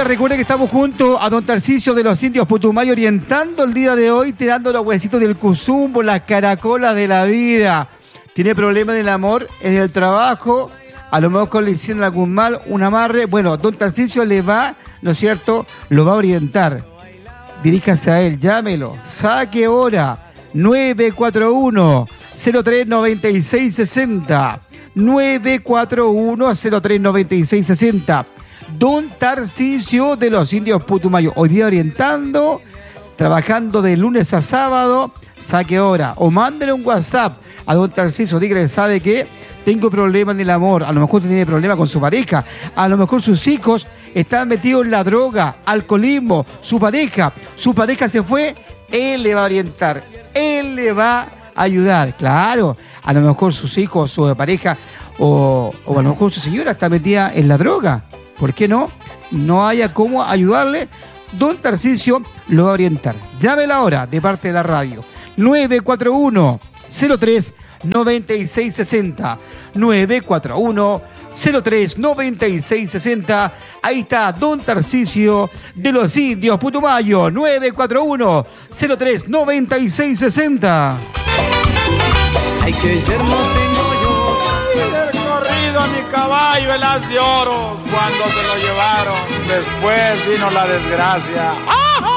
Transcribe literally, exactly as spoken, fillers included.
recuerda que estamos junto a don Tarcisio de los Indios Putumayo orientando el día de hoy, te dando los huesitos del cuzumbo, las caracolas de la vida. Tiene problemas del amor en el trabajo, a lo mejor le hicieron algún mal, un amarre. Bueno, don Tarcisio le va, ¿no es cierto?, lo va a orientar. Diríjase a él, llámelo, saque hora, nueve cuatro uno, cero tres nueve seis seis cero, nueve cuatro uno, cero tres nueve seis seis cero. Don Tarcisio de los Indios Putumayo, hoy día orientando, trabajando de lunes a sábado, saque hora, o mándele un WhatsApp a don Tarcisio, dígale, ¿sabe qué? Tengo problemas en el amor, a lo mejor tiene problemas con su pareja, a lo mejor sus hijos están metidos en la droga, alcoholismo, su pareja, su pareja se fue, él le va a orientar, él le va a ayudar, claro, a lo mejor sus hijos, su pareja, o, o a lo mejor su señora está metida en la droga, ¿por qué no? No haya cómo ayudarle, don Tarcisio lo va a orientar. Llámela ahora de parte de la radio, nueve cuatro uno, cero tres nueve seis seis cero, nueve cuatro uno, cero tres nueve seis seis cero. Ahí está don Tarcisio de los Indios Putumayo, nueve cuatro uno, cero tres nueve seis seis cero. Ay, que yermo tengo yo. El corrido a mi caballo, el haz de oro, cuando se lo llevaron, después vino la desgracia. ¡Ah!